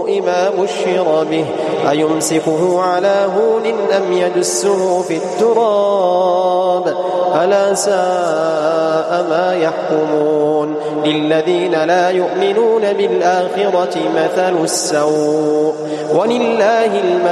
ما بشر به أيمسكه على هون أم يدسه في التراب ألا ساء ما يحكمون للذين لا يؤمنون بالآخرة مثل السوء ولله